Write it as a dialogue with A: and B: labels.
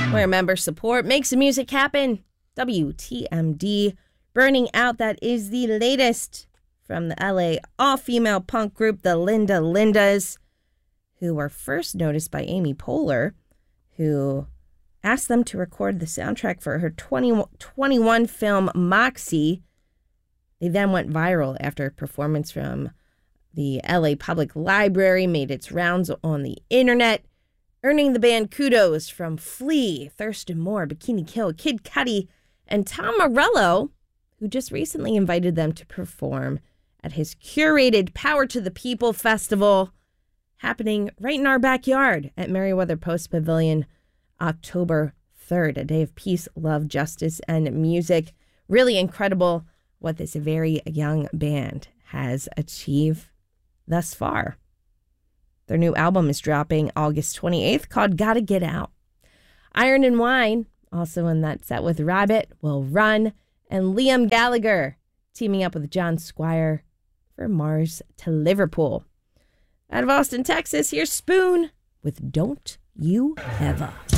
A: where member support makes the music happen. WTMD. Burning Out, that is the latest from the LA all-female punk group, the Linda Lindas, who were first noticed by Amy Poehler, who asked them to record the soundtrack for her 2021 film Moxie. They then went viral after a performance from the LA Public Library made its rounds on the internet, earning the band kudos from Flea, Thurston Moore, Bikini Kill, Kid Cudi, and Tom Morello, who just recently invited them to perform at his curated Power to the People festival, happening right in our backyard at Merriweather Post Pavilion, October 3rd, a day of peace, love, justice, and music. Really incredible what this very young band has achieved thus far. Their new album is dropping August 28th called Gotta Get Out. Iron and Wine, also in that set with Rabbit, Will Run, and Liam Gallagher, teaming up with John Squire for Mars to Liverpool. Out of Austin, Texas, here's Spoon with Don't You Ever.